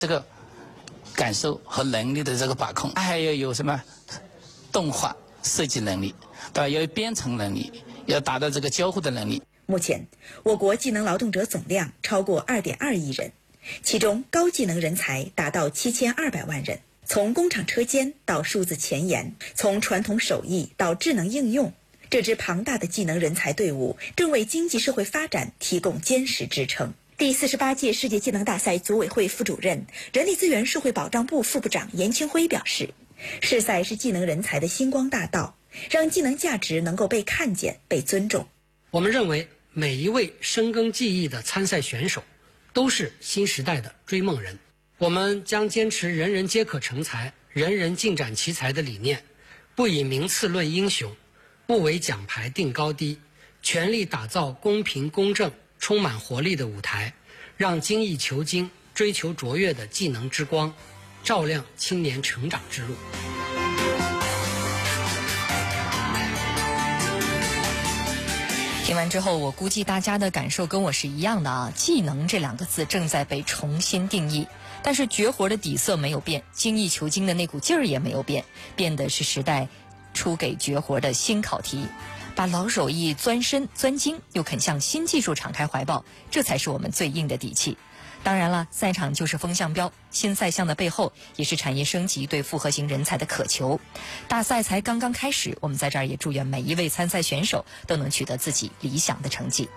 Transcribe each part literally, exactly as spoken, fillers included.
这个感受和能力的这个把控，还要有什么动画设计能力，对吧？要有编程能力，要达到这个交互的能力。 目前，我国技能劳动者总量超过 二点二亿人，其中高技能人才达到七千二百万人。从工厂车间到数字前沿，从传统手艺到智能应用，这支庞大的技能人才队伍正为经济社会发展提供坚实支撑。第四十八届世界技能大赛组委会副主任、人力资源社会保障部副部长严清辉表示，世赛是技能人才的星光大道，让技能价值能够被看见、被尊重。 我们认为，每一位深耕技艺的参赛选手都是新时代的追梦人。我们将坚持人人皆可成才、人人尽展奇才的理念，不以名次论英雄，不为奖牌定高低，全力打造公平公正、充满活力的舞台，让精益求精、追求卓越的技能之光，照亮青年成长之路。 听完之后，我估计大家的感受跟我是一样的啊。技能这两个字正在被重新定义，但是绝活的底色没有变，精益求精的那股劲儿也没有变，变的是时代出给绝活的新考题。把老手艺钻深钻精，又肯向新技术敞开怀抱，这才是我们最硬的底气。当然了，赛场就是风向标，新赛项的背后也是产业升级对复合型人才的渴求。大赛才刚刚开始，我们在这儿也祝愿每一位参赛选手都能取得自己理想的成绩。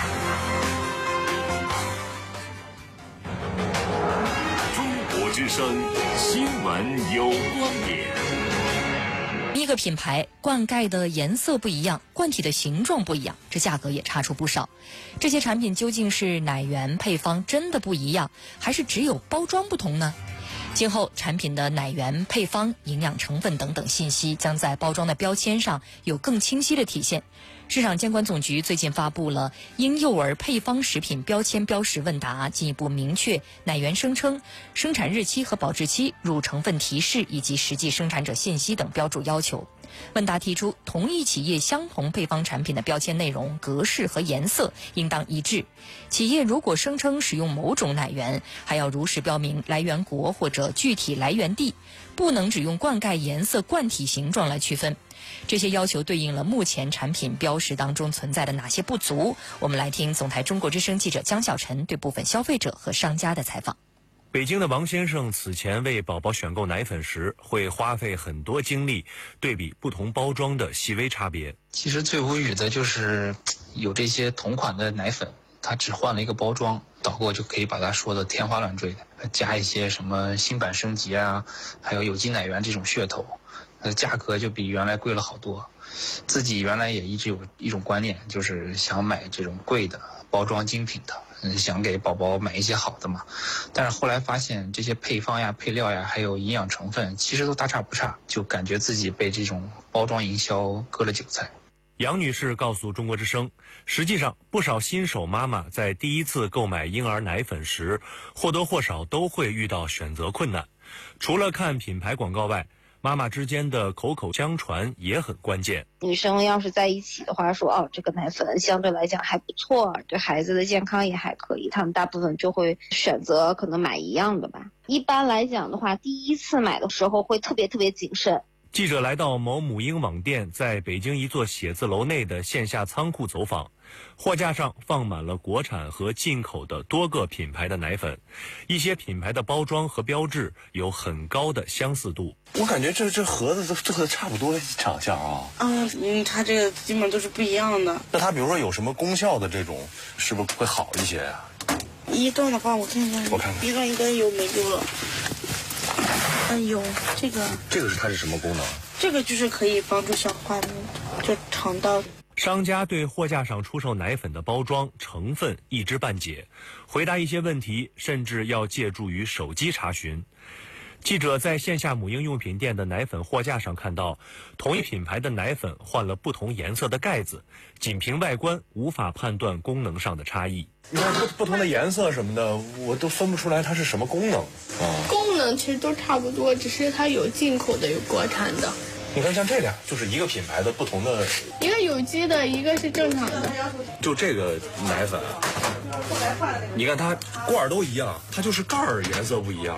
中国之声新闻有观点。 一个品牌灌溉的颜色不一样，罐体的形状不一样，这价格也差出不少。这些产品究竟是奶源配方真的不一样，还是只有包装不同呢？今后产品的奶源配方、营养成分等等信息将在包装的标签上有更清晰的体现。市场监管总局最近发布了婴幼儿配方食品标签标识问答，进一步明确奶源声称、生产日期和保质期、乳成分提示以及实际生产者信息等标注要求。问答提出，同一企业相同配方产品的标签内容、格式和颜色应当一致。企业如果声称使用某种奶源，还要如实标明来源国或者具体来源地，不能只用灌溉颜色、罐体形状来区分。这些要求对应了目前产品标识当中存在的哪些不足？我们来听总台中国之声记者江晓晨对部分消费者和商家的采访。 北京的王先生此前为宝宝选购奶粉时，会花费很多精力对比不同包装的细微差别。 其实最无语的就是有这些同款的奶粉，它只换了一个包装，导购就可以把它说的天花乱坠的，加一些什么新版升级啊，还有有机奶源这种噱头，呃，价格就比原来贵了好多。自己原来也一直有一种观念，就是想买这种贵的包装精品的，嗯，想给宝宝买一些好的嘛。但是后来发现这些配方呀、配料呀，还有营养成分，其实都大差不差，就感觉自己被这种包装营销割了韭菜。 杨女士告诉中国之声，实际上不少新手妈妈在第一次购买婴儿奶粉时，或多或少都会遇到选择困难。除了看品牌广告外，妈妈之间的口口相传也很关键。 女生要是在一起的话，说哦，这个奶粉相对来讲还不错，对孩子的健康也还可以，他们大部分就会选择可能买一样的吧。一般来讲的话，第一次买的时候会特别特别谨慎。 记者来到某母婴网店在北京一座写字楼内的线下仓库走访，货架上放满了国产和进口的多个品牌的奶粉，一些品牌的包装和标志有很高的相似度。 我感觉这这盒子都做的差不多长相啊。 嗯嗯，它这个基本都是不一样的。 那它比如说有什么功效的这种，是不是会好一些呀、啊？ 一段的话，我看看， 我看看， 一段应该有没有了。哎呦，这个这个是它是什么功能？ 这个就是可以帮助消化，就肠道。 商家对货架上出售奶粉的包装成分一知半解，回答一些问题甚至要借助于手机查询。记者在线下母婴用品店的奶粉货架上看到，同一品牌的奶粉换了不同颜色的盖子，仅凭外观无法判断功能上的差异。 你看不不同的颜色什么的，我都分不出来它是什么功能啊。 功能其实都差不多，只是它有进口的，有国产的。 你看像这俩就是一个品牌的不同的， 一个有机的，一个是正常的。 就这个奶粉， 你看它罐儿都一样，它就是盖儿颜色不一样。